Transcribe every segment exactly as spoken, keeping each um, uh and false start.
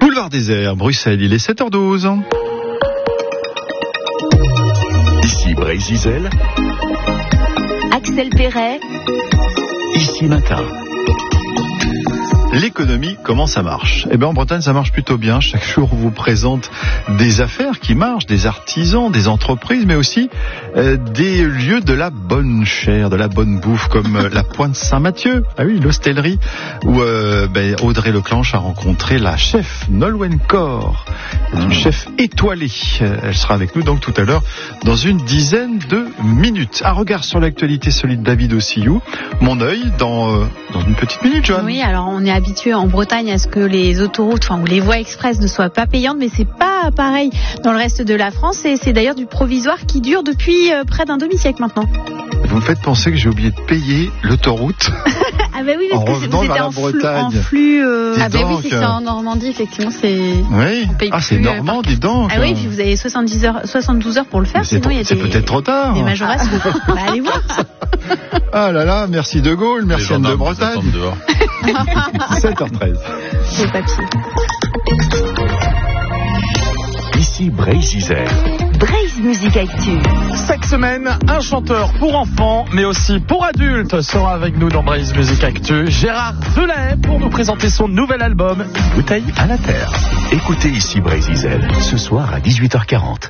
Boulevard Désert, Bruxelles, il est sept heures douze. Ici Brésil, Axel Perret, Ici Matin. L'économie, comment ça marche ? Eh bien, en Bretagne, ça marche plutôt bien. Chaque jour, on vous présente des affaires qui marchent, des artisans, des entreprises, mais aussi euh, des lieux de la bonne chair, de la bonne bouffe, comme euh, la Pointe Saint-Mathieu, ah oui, l'hostellerie, où euh, ben, Audrey Leclanche a rencontré la chef Nolwenn Cor, une chef étoilée. Elle sera avec nous donc tout à l'heure dans une dizaine de minutes. Un regard sur l'actualité solide, David Ossillou. Mon œil dans, euh, dans une petite minute, Joanne. Oui, alors on est habitué en Bretagne à ce que les autoroutes, enfin ou les voies express ne soient pas payantes, mais c'est pas pareil dans le reste de la France, et c'est d'ailleurs du provisoire qui dure depuis euh, près d'un demi-siècle maintenant. Vous me faites penser que j'ai oublié de payer l'autoroute. Ah bah oui, parce En que revenant vous étiez vers en la flux, Bretagne. en flux euh... Dis Ah bah oui, donc, c'est ça en Normandie, effectivement, c'est... Oui. on paye Ah, c'est plus, euh, normand, par- dis donc. Ah oui, puis vous avez soixante-dix heures, soixante-douze heures pour le faire, Mais c'est sinon il y a c'est des, peut-être trop tard. des majorations. Bah allez voir. Ah là là, merci De Gaulle, merci Anne de Bretagne. sept heures treize. C'est papier. Ici Brésil. Braise Musique Actu. Cette semaine, un chanteur pour enfants, mais aussi pour adultes, sera avec nous dans Braise Musique Actu. Gérard Delay pour nous présenter son nouvel album, Une bouteille à la terre. Écoutez Ici Brésil, ce soir à dix-huit heures quarante.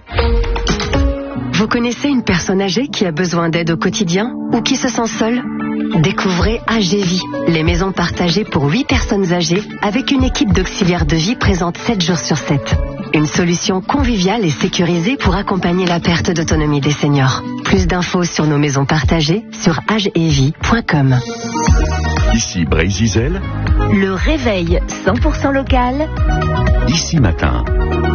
Vous connaissez une personne âgée qui a besoin d'aide au quotidien ou qui se sent seule ? Découvrez A G Vie, les maisons partagées pour huit personnes âgées avec une équipe d'auxiliaires de vie présente sept jours sur sept. Une solution conviviale et sécurisée pour accompagner la perte d'autonomie des seniors. Plus d'infos sur nos maisons partagées sur agevie point com. Ici Brésil, Le réveil cent pour cent local. Ici Matin.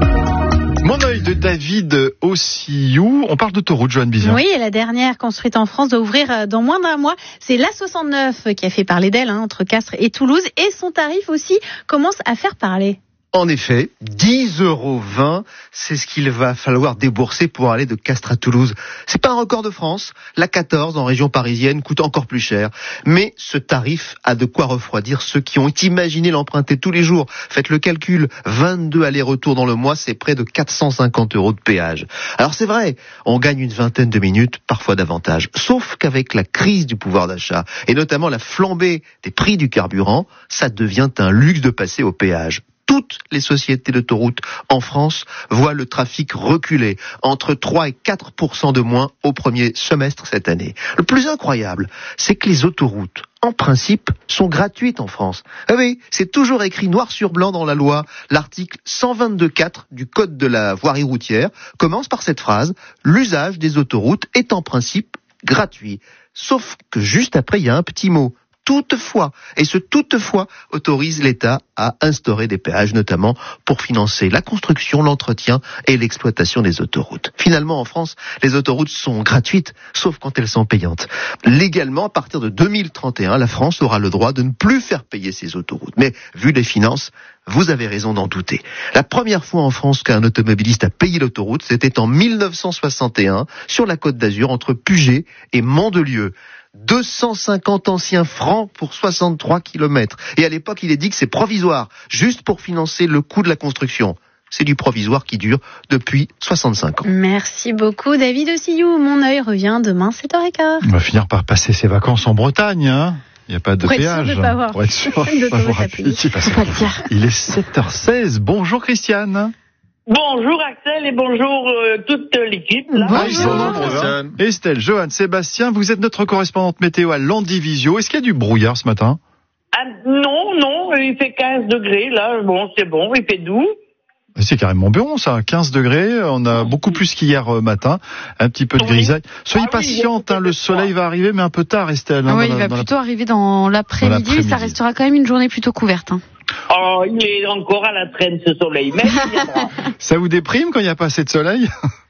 Mon œil de David Ossillou. On parle d'autoroute, Joanne Bizien. Oui, et la dernière construite en France doit ouvrir dans moins d'un mois. C'est l'A soixante-neuf qui a fait parler d'elle, hein, entre Castres et Toulouse. Et son tarif aussi commence à faire parler. En effet, dix euros vingt, c'est ce qu'il va falloir débourser pour aller de Castres à Toulouse. C'est pas un record de France. La quatorze, en région parisienne, coûte encore plus cher. Mais ce tarif a de quoi refroidir ceux qui ont imaginé l'emprunter tous les jours. Faites le calcul, vingt-deux allers-retours dans le mois, c'est près de quatre cent cinquante euros de péage. Alors c'est vrai, on gagne une vingtaine de minutes, parfois davantage. Sauf qu'avec la crise du pouvoir d'achat, et notamment la flambée des prix du carburant, ça devient un luxe de passer au péage. Toutes les sociétés d'autoroutes en France voient le trafic reculer, entre trois et quatre pour cent de moins au premier semestre cette année. Le plus incroyable, c'est que les autoroutes, en principe, sont gratuites en France. Ah oui, c'est toujours écrit noir sur blanc dans la loi. L'article cent vingt-deux quatre du Code de la voirie routière commence par cette phrase « L'usage des autoroutes est en principe gratuit ». Sauf que juste après, il y a un petit mot. Toutefois, et ce toutefois autorise l'État à instaurer des péages, notamment pour financer la construction, l'entretien et l'exploitation des autoroutes. Finalement, en France, les autoroutes sont gratuites, sauf quand elles sont payantes. Légalement, à partir de deux mille trente et un, la France aura le droit de ne plus faire payer ses autoroutes. Mais, vu les finances, vous avez raison d'en douter. La première fois en France qu'un automobiliste a payé l'autoroute, c'était en mille neuf cent soixante et un, sur la Côte d'Azur, entre Puget et Mandelieu. deux cent cinquante anciens francs pour soixante-trois kilomètres. Et à l'époque, il est dit que c'est provisoire, juste pour financer le coût de la construction. C'est du provisoire qui dure depuis soixante-cinq ans. Merci beaucoup, David Ossillou. Mon œil revient demain, sept heures quinze. On va finir par passer ses vacances en Bretagne, hein. Il n'y a pas de Pour être sûr péage. de pas avoir Pour être sûr d'autoroute de pas avoir à à payer. payer, parce Faut pas que le dire. Il est sept heures seize. Bonjour Christiane. Bonjour Axel et bonjour euh, toute l'équipe. Là. Bonjour. Ah, ils sont nombreux, hein. Estelle, Johan, Sébastien, vous êtes notre correspondante météo à Landivisio. Est-ce qu'il y a du brouillard ce matin ? Ah, non, non, il fait quinze degrés là, bon c'est bon, il fait doux. C'est carrément bon ça, quinze degrés, on a beaucoup plus qu'hier matin, un petit peu de Oui. grisaille. Soyez Ah oui, patiente, il y a hein, le peut-être soleil va arriver mais un peu tard Estelle. Hein, Oui, dans il la- va dans la- plutôt arriver dans l'après-midi. Dans l'après-midi. Ça restera quand même une journée plutôt couverte. Hein. Oh, il est encore à la traîne ce soleil, mais il viendra. Ça vous déprime quand il n'y a pas assez de soleil ? Oh,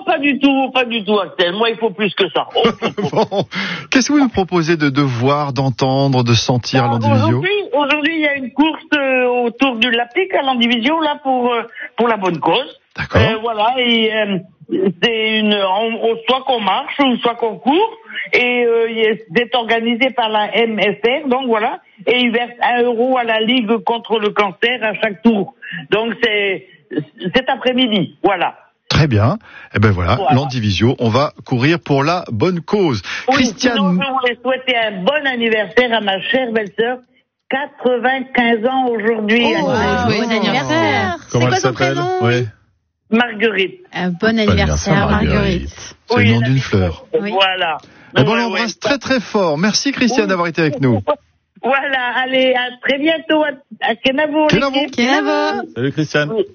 pas du tout, pas du tout, Axel. Moi, il faut plus que ça. Oh, Bon, qu'est-ce que vous nous proposez de, de voir, d'entendre, de sentir à l'Andivisio? Aujourd'hui, aujourd'hui, il y a une course euh, autour du Lapic à l'Andivisio, là, pour, euh, pour la bonne cause. D'accord. Euh, voilà, et euh, c'est une, on, on- soit qu'on marche, ou soit qu'on court, et euh, il est- c'est organisé par la M F R, donc voilà, et ils versent un euro à la Ligue contre le cancer à chaque tour. Donc c'est cet après-midi, voilà. Très bien. Eh ben voilà, Voilà. l'Andivisio, on va courir pour la bonne cause. Oui, Christiane, sinon, je voulais souhaiter un bon anniversaire à ma chère belle-sœur, quatre-vingt-quinze ans aujourd'hui. Oh, Axel. joyeux anniversaire. C'est comment quoi elle son s'appelle? prénom? Ouais. Marguerite. Un bon anniversaire, Marguerite. C'est Oui, le nom la d'une petite- fleur. Oui. Voilà. Eh ben, on Ouais, l'embrasse ouais. très très fort. Merci Christiane Oui. d'avoir été avec nous. Voilà, allez, à très bientôt à, à Kenavo. Kenavo. l'équipe. Kenavo. Salut Christiane. Oui.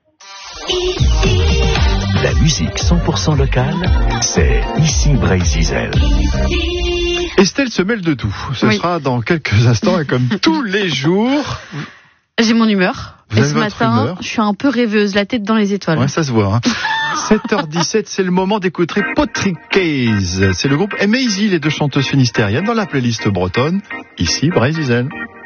La musique cent pour cent locale, c'est ici Brésil. Estelle se mêle de tout. Ce Oui. sera dans quelques instants et comme tous les jours. J'ai mon humeur. Vous Et avez ce votre matin, humeur. je suis un peu rêveuse, la tête dans les étoiles. Ouais, ça se voit. Hein. sept heures dix-sept, c'est le moment d'écouter Potriquez. C'est le groupe Amazing, les deux chanteuses finistériennes dans la playlist bretonne. Ici Brésil.